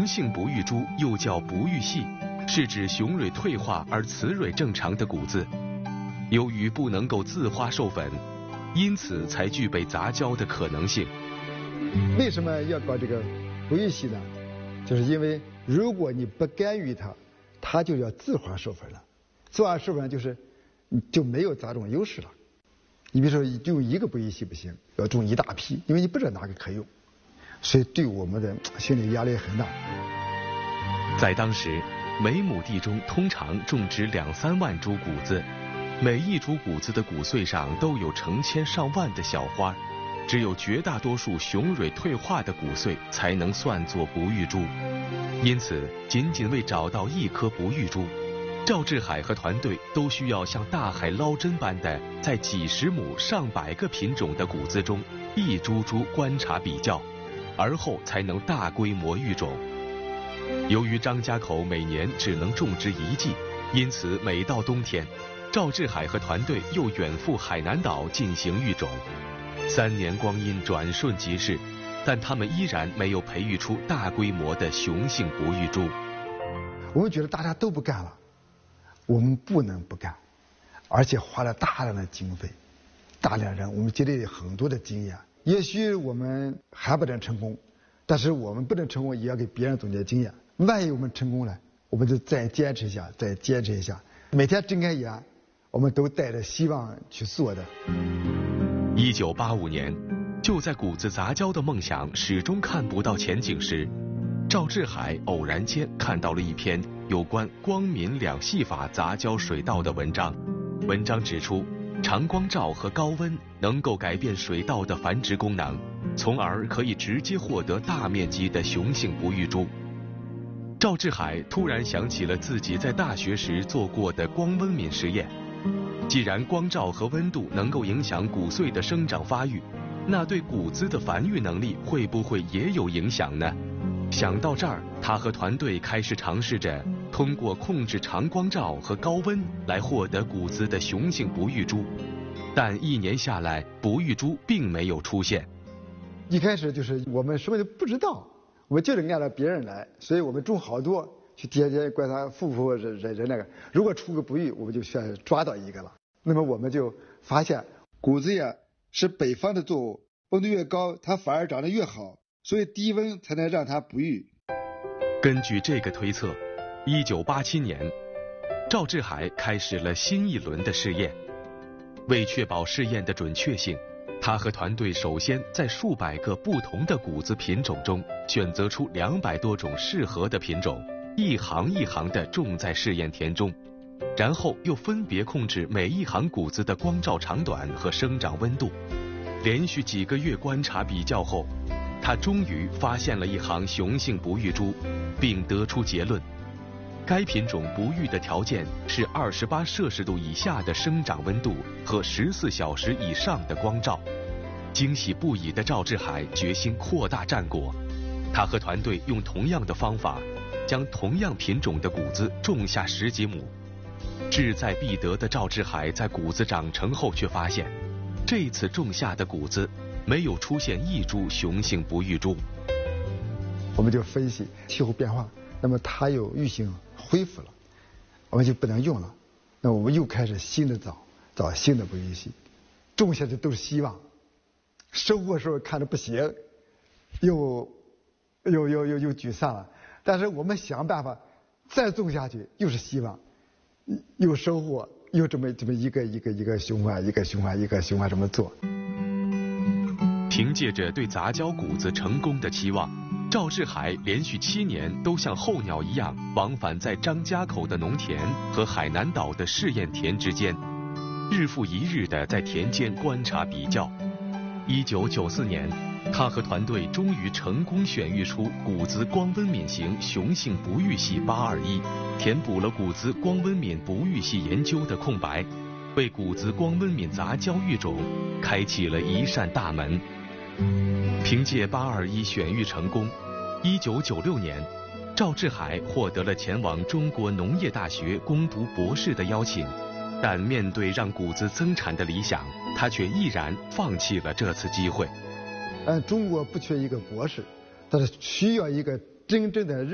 雄性不育株又叫不育系，是指雄蕊退化而雌蕊正常的谷子。由于不能够自花授粉，因此才具备杂交的可能性。 为什么要搞这个不育系呢？就是因为如果你不干预它，它就要自花授粉了。自花授粉就没有杂种优势了。你比如说用一个不育系不行，要种一大批，因为你不知道哪个可用，所以对我们的心理压力很大。 在当时，每亩地中通常种植2-3万株谷子，每一株谷子的谷穗上都有成千上万的小花，只有绝大多数雄蕊退化的谷穗才能算作不育株。因此，仅仅为找到一颗不育株，赵志海和团队都需要像大海捞针般的在几十亩、上百个品种的谷子中一株株观察比较，而后才能大规模育种。由于张家口每年只能种植1季，因此每到冬天，赵志海和团队又远赴海南岛进行育种。3年光阴转瞬即逝，但他们依然没有培育出大规模的雄性不育株。 我们觉得大家都不干了，我们不能不干，而且花了大量的经费，大量人，我们积累了很多的经验。也许我们还不能成功，但是我们不能成功也要给别人总结经验。万一我们成功了，我们就再坚持一下，再坚持一下。每天睁开眼，我们都带着希望去做的。 1985年，就在谷子杂交的梦想始终看不到前景时，赵志海偶然间看到了一篇有关光敏两系法杂交水稻的文章。文章指出，长光照和高温能够改变水稻的繁殖功能，从而可以直接获得大面积的雄性不育株。赵志海突然想起了自己在大学时做过的光温敏实验。既然光照和温度能够影响谷穗的生长发育，那对谷子的繁育能力会不会也有影响呢？想到这儿，他和团队开始尝试着通过控制长光照和高温来获得谷子的雄性不育株，但1年下来，不育株并没有出现。 一开始就是我们什么都不知道，我们就是按照别人来，所以我们种好多，去天天观察符不符合人那个。如果出个不育，我们就选抓到一个了。那么我们就发现谷子呀是北方的作物，温度越高，它反而长得越好，所以低温才能让它不育。 根据这个推测，1987年，赵志海开始了新一轮的试验。为确保试验的准确性，他和团队首先在数百个不同的谷子品种中选择出200多种适合的品种，一行一行地种在试验田中，然后又分别控制每一行谷子的光照长短和生长温度。连续几个月观察比较后，他终于发现了一行雄性不育株，并得出结论：该品种不育的条件是28摄氏度以下的生长温度和14小时以上的光照。惊喜不已的赵志海决心扩大战果，他和团队用同样的方法，将同样品种的谷子种下10几亩。志在必得的赵志海在谷子长成后却发现，这次种下的谷子没有出现一株雄性不育株。 我们就分析气候变化，那么它有育性恢复了，我们就不能用了。那我们又开始新的找新的不育系，种下去都是希望，收获时候看着不行，又沮丧了。但是我们想办法再种下去，又是希望，又收获，又这么一个循环，一个循环这么做。 凭借着对杂交谷子成功的期望，赵志海连续7年都像候鸟一样往返在张家口的农田和海南岛的试验田之间，日复一日地在田间观察比较。1994年，他和团队终于成功选育出谷子光温敏型雄性不育系821，填补了谷子光温敏不育系研究的空白，为谷子光温敏杂交育种开启了一扇大门。凭借821选育成功，1996年，赵志海获得了前往中国农业大学攻读博士的邀请，但面对让谷子增产的理想，他却毅然放弃了这次机会。 中国不缺一个博士，但是需要一个真正的